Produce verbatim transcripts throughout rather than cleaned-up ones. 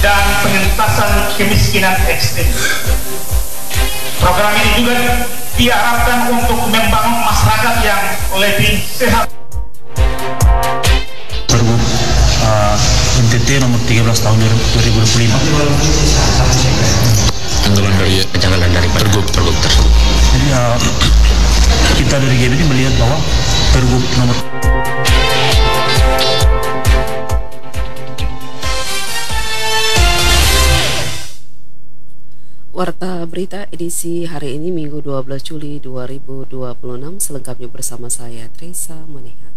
dan pengentasan kemiskinan ekstrim. Program ini juga diharapkan untuk membangun masyarakat yang lebih sehat. Pergub uh, N T T nomor tiga belas tahun dua ribu dua puluh lima. Anggaran dari anggaran dari pergub pergub tersebut. Jadi uh, kita dari G B D melihat bahwa pergub nomor Warta Berita edisi hari ini Minggu dua belas Juli dua ribu dua puluh enam, selengkapnya bersama saya Teresa Manehat.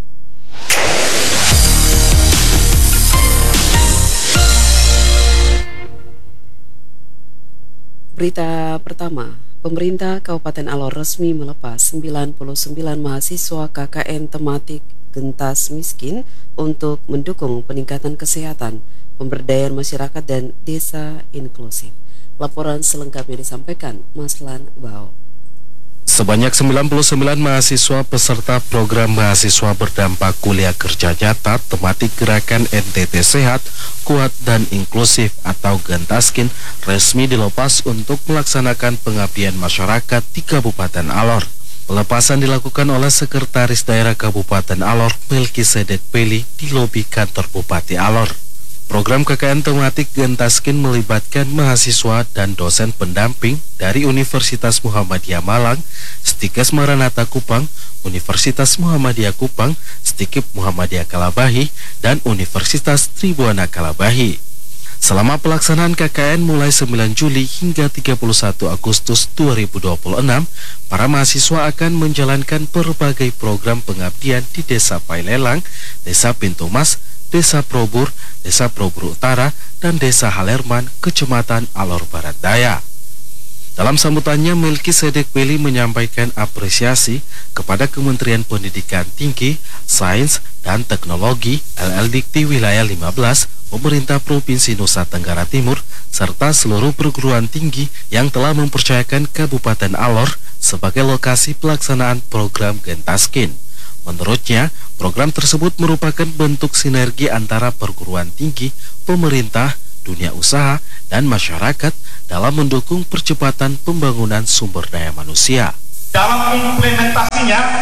Berita pertama, pemerintah Kabupaten Alor resmi melepas sembilan puluh sembilan mahasiswa K K N tematik Gentas Miskin untuk mendukung peningkatan kesehatan, pemberdayaan masyarakat dan desa inklusif. Laporan selengkapnya disampaikan Maslan Bao. Sebanyak sembilan puluh sembilan mahasiswa peserta program mahasiswa berdampak kuliah kerja nyata tematik gerakan N T T Sehat, Kuat dan Inklusif atau Gentaskin resmi dilepas untuk melaksanakan pengabdian masyarakat di Kabupaten Alor. Pelepasan dilakukan oleh Sekretaris Daerah Kabupaten Alor, Melkisedek Peli, di lobi kantor Bupati Alor. Program K K N tematik Gentaskin melibatkan mahasiswa dan dosen pendamping dari Universitas Muhammadiyah Malang, Stikes Maranatha Kupang, Universitas Muhammadiyah Kupang, Stikip Muhammadiyah Kalabahi, dan Universitas Tribuana Kalabahi. Selama pelaksanaan K K N mulai sembilan Juli hingga tiga puluh satu Agustus dua ribu dua puluh enam, para mahasiswa akan menjalankan berbagai program pengabdian di Desa Pailelang, Desa Pintu Mas, Desa Probur, Desa Probur Utara, dan Desa Halerman, Kecamatan Alor Barat Daya. Dalam sambutannya, Melkisedek Peli menyampaikan apresiasi kepada Kementerian Pendidikan Tinggi, Sains, dan Teknologi L L Dikti Wilayah lima belas, Pemerintah Provinsi Nusa Tenggara Timur, serta seluruh perguruan tinggi yang telah mempercayakan Kabupaten Alor sebagai lokasi pelaksanaan program Gentaskin. Menurutnya, program tersebut merupakan bentuk sinergi antara perguruan tinggi, pemerintah, dunia usaha, dan masyarakat dalam mendukung percepatan pembangunan sumber daya manusia. Dalam implementasinya,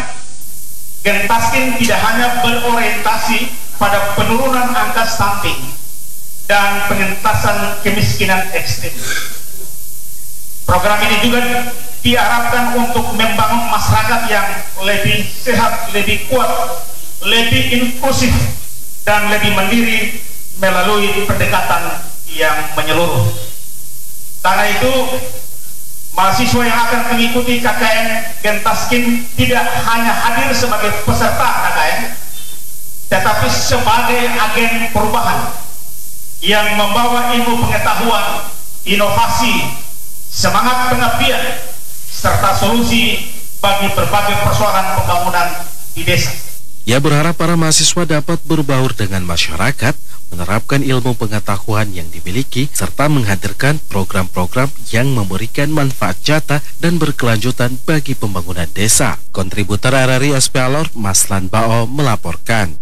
Gentaskin tidak hanya berorientasi pada penurunan angka stunting dan pengentasan kemiskinan ekstrim. Program ini juga diharapkan untuk membangun masyarakat yang lebih sehat, lebih kuat, lebih inklusif, dan lebih mandiri melalui pendekatan yang menyeluruh. Karena itu, mahasiswa yang akan mengikuti K K N Gentaskin tidak hanya hadir sebagai peserta K K N, tetapi sebagai agen perubahan yang membawa ilmu pengetahuan, inovasi, semangat pengabdian, serta solusi bagi berbagai persoalan pembangunan di desa. Ia berharap para mahasiswa dapat berbaur dengan masyarakat, menerapkan ilmu pengetahuan yang dimiliki, serta menghadirkan program-program yang memberikan manfaat nyata dan berkelanjutan bagi pembangunan desa. Kontributor R R I S P Alor, Maslan Bao, melaporkan.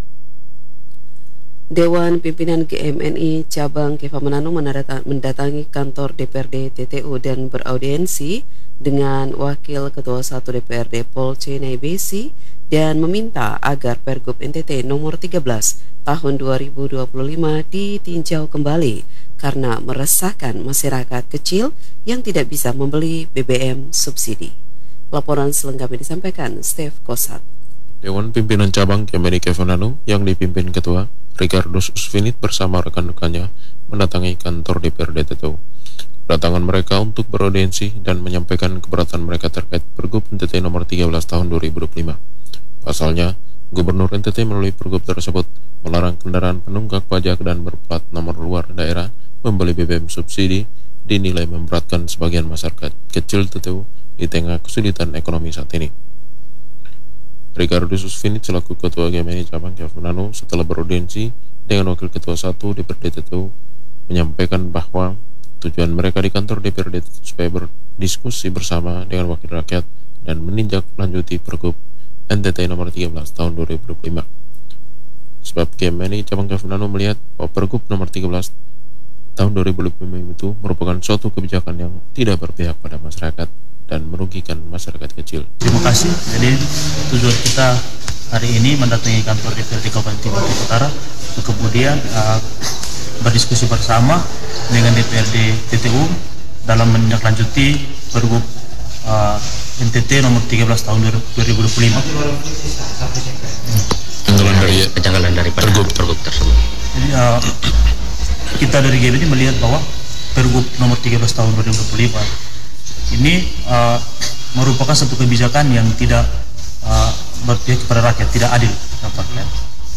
Dewan Pimpinan G M N I Cabang Keva Manado mendatangi kantor D P R D T T U dan beraudiensi dengan Wakil Ketua satu D P R D Pol C Naibesi dan meminta agar Pergub N T T nomor tiga belas tahun dua ribu dua puluh lima ditinjau kembali karena meresahkan masyarakat kecil yang tidak bisa membeli B B M subsidi. Laporan selengkapnya disampaikan Steve Kosat. Dewan Pimpinan Cabang G M N I Keva Manado yang dipimpin Ketua Ricardus Usfinit bersama rekan-rekannya mendatangi kantor D P R D T T U. Kedatangan mereka untuk beraudiensi dan menyampaikan keberatan mereka terkait Pergub N T T nomor tiga belas tahun dua ribu dua puluh lima. Pasalnya, Gubernur N T T melalui Pergub tersebut melarang kendaraan penunggak pajak dan berplat nomor luar daerah membeli B B M subsidi, dinilai memberatkan sebagian masyarakat kecil T T U di tengah kesulitan ekonomi saat ini. Ricardus Usfinit selaku Ketua G M N I Cabang Keva Manado setelah beraudiensi dengan Wakil Ketua satu D P R D T T U menyampaikan bahwa tujuan mereka di kantor D P R D supaya berdiskusi bersama dengan wakil rakyat dan meninjak lanjuti Pergub N T T nomor tiga belas tahun dua ribu dua puluh lima. Sebab G M N I Cabang Keva Manado melihat bahwa Pergub nomor tiga belas tahun dua ribu dua puluh lima itu merupakan suatu kebijakan yang tidak berpihak pada masyarakat dan merugikan masyarakat kecil. Terima kasih. Jadi tujuan kita hari ini mendatangi kantor D P R D Kabupaten Timur Utara untuk kemudian uh, berdiskusi bersama dengan D P R D T T U dalam menindaklanjuti Pergub uh, N T T nomor tiga belas tahun dua ribu dua puluh lima. Kejanggalan dari kejanggalan dari Pergub Pergub tersebut. Jadi uh, kita dari G M N I melihat bahwa Pergub nomor tiga belas tahun dua ribu dua puluh lima ini uh, merupakan satu kebijakan yang tidak uh, berpihak kepada rakyat, tidak adil kepada rakyat.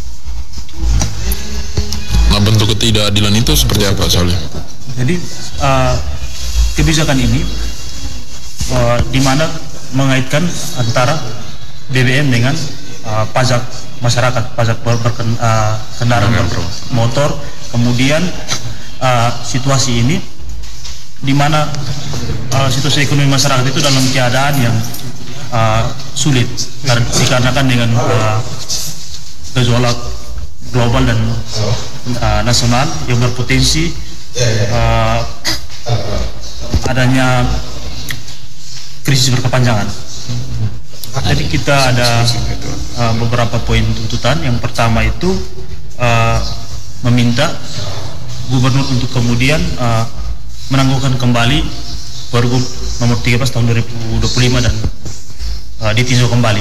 Nah, bentuk ketidakadilan itu seperti apa, Salih? Jadi uh, kebijakan ini uh, di mana mengaitkan antara B B M dengan uh, pajak masyarakat, pajak ber, berken, uh, kendaraan bermotor. Kemudian uh, situasi ini di mana uh, situasi ekonomi masyarakat itu dalam keadaan yang uh, sulit karena dikarenakan dengan uh, gejolak global dan uh, nasional yang berpotensi uh, adanya krisis berkepanjangan. Jadi kita ada uh, beberapa poin tuntutan. Yang pertama itu uh, meminta gubernur untuk kemudian uh, menangguhkan kembali Pergub nomor tiga belas tahun dua ribu dua puluh lima dan uh, ditinjau kembali.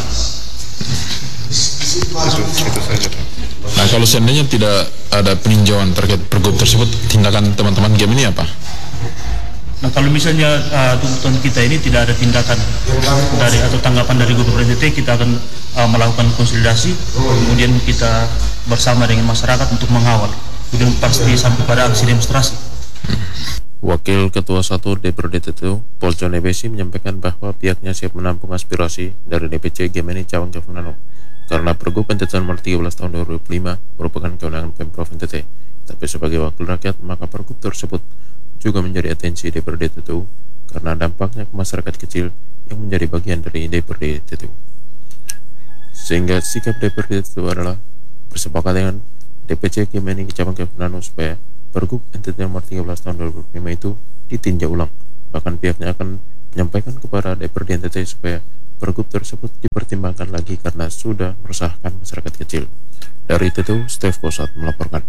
Nah, kalau seandainya tidak ada peninjauan terkait Pergub tersebut, tindakan teman-teman G M ini apa? Nah, kalau misalnya uh, tuntutan kita ini tidak ada tindakan dari atau tanggapan dari Gubernur N T T, kita akan uh, melakukan konsolidasi, kemudian kita bersama dengan masyarakat untuk mengawal, kemudian pasti sampai pada aksi demonstrasi. Wakil Ketua satu D P R D T T U, Poljon E B C, menyampaikan bahwa pihaknya siap menampung aspirasi dari D P C G M N I Cabang Kepulauan Riau karena Pergub N T T nomor tiga belas tahun dua ribu dua puluh lima merupakan kewenangan Pemprov N T T. Tapi sebagai wakil rakyat, maka Pergub tersebut juga menjadi atensi D P R D T T U karena dampaknya ke masyarakat kecil yang menjadi bagian dari D P R D T T U. Sehingga sikap D P R D T T U adalah bersepakat dengan D P C G M N I Cabang Kepulauan Riau supaya Pergub N T T nomor tiga belas tahun dua ribu dua puluh lima itu ditinjau ulang. Bahkan pihaknya akan menyampaikan kepada D P R D N T T supaya Pergub tersebut dipertimbangkan lagi karena sudah meresahkan masyarakat kecil. Dari T T U, Steve Kosat melaporkan.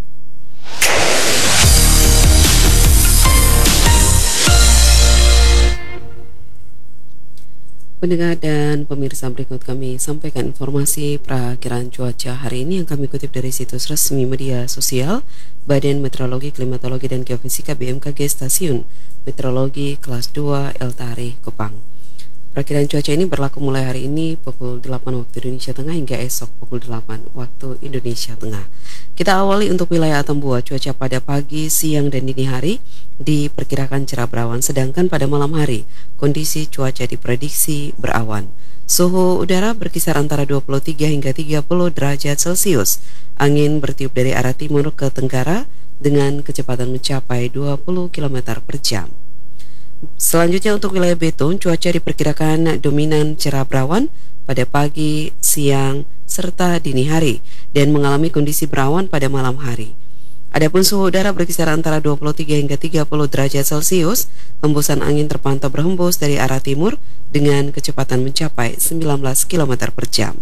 Pendengar dan pemirsa, berikut kami sampaikan informasi perakiraan cuaca hari ini yang kami kutip dari situs resmi media sosial Badan Meteorologi, Klimatologi, dan Geofisika B M K G Stasiun Meteorologi Kelas dua Eltari, Kupang. Perakiraan cuaca ini berlaku mulai hari ini pukul delapan waktu Indonesia Tengah hingga esok pukul delapan waktu Indonesia Tengah. Kita awali untuk wilayah Atambua. Cuaca pada pagi, siang, dan dini hari diperkirakan cerah berawan, sedangkan pada malam hari kondisi cuaca diprediksi berawan. Suhu udara berkisar antara dua puluh tiga hingga tiga puluh derajat Celcius. Angin bertiup dari arah timur ke tenggara dengan kecepatan mencapai dua puluh kilometer per jam. Selanjutnya untuk wilayah Betung, cuaca diperkirakan dominan cerah berawan pada pagi, siang, serta dini hari dan mengalami kondisi berawan pada malam hari. Adapun suhu udara berkisar antara dua puluh tiga hingga tiga puluh derajat Celcius. Hembusan angin terpantau berhembus dari arah timur dengan kecepatan mencapai sembilan belas kilometer per jam.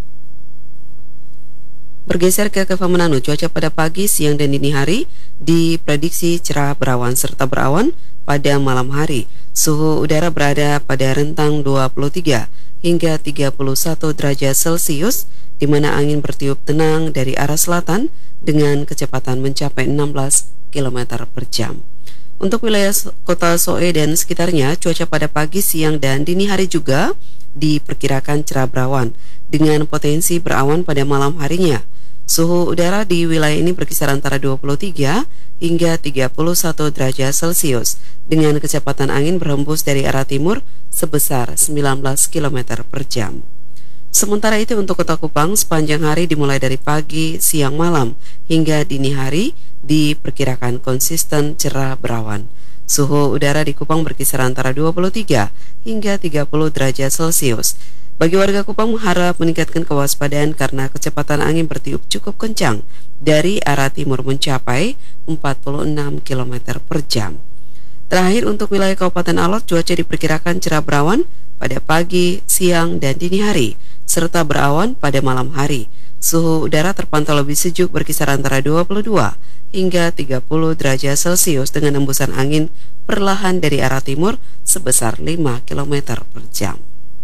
Bergeser ke Kepulauan Manado, cuaca pada pagi, siang, dan dini hari diprediksi cerah berawan serta berawan pada malam hari. Suhu udara berada pada rentang dua puluh tiga hingga tiga puluh satu derajat Celcius, di mana angin bertiup tenang dari arah selatan dengan kecepatan mencapai enam belas kilometer per jam. Untuk wilayah kota Soe dan sekitarnya, cuaca pada pagi, siang, dan dini hari juga diperkirakan cerah berawan dengan potensi berawan pada malam harinya. Suhu udara di wilayah ini berkisar antara dua puluh tiga hingga tiga puluh satu derajat Celcius dengan kecepatan angin berhembus dari arah timur sebesar sembilan belas kilometer per jam. Sementara itu untuk Kota Kupang, sepanjang hari dimulai dari pagi, siang, malam hingga dini hari diperkirakan konsisten cerah berawan. Suhu udara di Kupang berkisar antara dua puluh tiga hingga tiga puluh derajat Celcius Bagi warga Kupang mengharap meningkatkan kewaspadaan karena kecepatan angin bertiup cukup kencang dari arah timur mencapai empat puluh enam kilometer per jam. Terakhir untuk wilayah Kabupaten Alor, cuaca diperkirakan cerah berawan pada pagi, siang, dan dini hari, serta berawan pada malam hari. Suhu udara terpantau lebih sejuk berkisar antara dua puluh dua hingga tiga puluh derajat Celcius dengan hembusan angin perlahan dari arah timur sebesar lima kilometer per jam.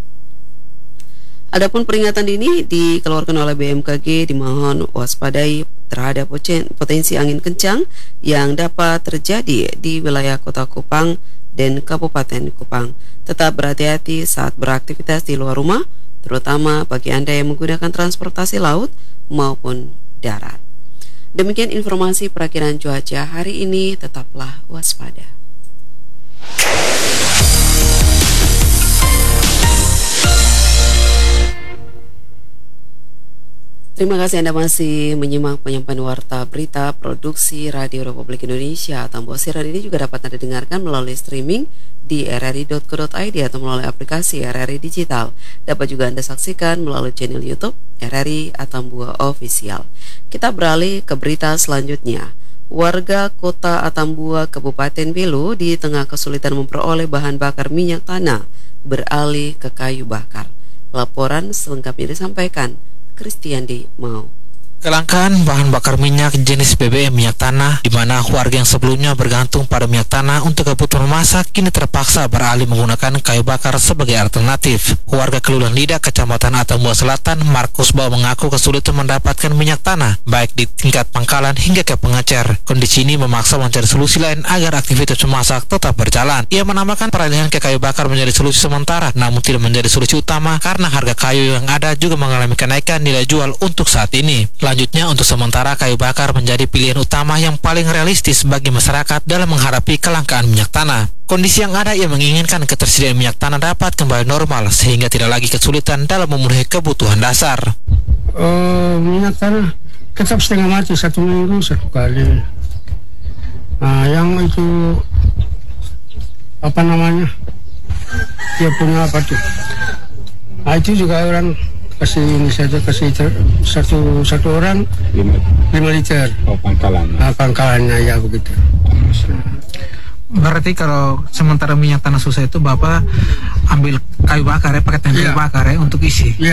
Adapun peringatan dini dikeluarkan oleh B M K G dimohon waspadai terhadap potensi angin kencang yang dapat terjadi di wilayah Kota Kupang dan Kabupaten Kupang. Tetap berhati-hati saat beraktivitas di luar rumah, terutama bagi Anda yang menggunakan transportasi laut maupun darat. Demikian informasi perakiran cuaca hari ini, tetaplah waspada. Terima kasih Anda masih menyimak penyampaian warta berita produksi Radio Republik Indonesia. Tambah siaran ini juga dapat Anda dengarkan melalui streaming di r r i dot co dot i d atau melalui aplikasi R R I Digital. Dapat juga Anda saksikan melalui channel YouTube R R I Atambua Official. Kita beralih ke berita selanjutnya. Warga Kota Atambua, Kabupaten Belu di tengah kesulitan memperoleh bahan bakar minyak tanah beralih ke kayu bakar. Laporan selengkapnya disampaikan Kristiandi Mau. Kelangkaan bahan bakar minyak jenis B B M minyak tanah, di mana warga yang sebelumnya bergantung pada minyak tanah untuk kebutuhan memasak kini terpaksa beralih menggunakan kayu bakar sebagai alternatif. Warga Keluluan Lidak, Kecamatan Atambua Selatan, Markus Bau mengaku kesulitan mendapatkan minyak tanah, baik di tingkat pangkalan hingga ke pengecer. Kondisi ini memaksa mencari solusi lain agar aktivitas memasak tetap berjalan. Ia menambahkan peralihan ke kayu bakar menjadi solusi sementara, namun tidak menjadi solusi utama karena harga kayu yang ada juga mengalami kenaikan nilai jual untuk saat ini. Selanjutnya, untuk sementara kayu bakar menjadi pilihan utama yang paling realistis bagi masyarakat dalam menghadapi kelangkaan minyak tanah. Kondisi yang ada ia menginginkan ketersediaan minyak tanah dapat kembali normal sehingga tidak lagi kesulitan dalam memenuhi kebutuhan dasar. Uh, minyak tanah tetap setengah mati, satu minggu satu kali. Nah, yang itu apa namanya? Dia punya apa tuh? Nah, itu juga orang kasih ini saja, kasih ter, satu satu orang lima, lima liter. Oh, pangkalan. Nah, pangkalannya ya begitu. Berarti kalau sementara minyak tanah susah itu Bapak ambil kayu bakar ya, pakai tangki ya. bakar ya untuk isi. Ya.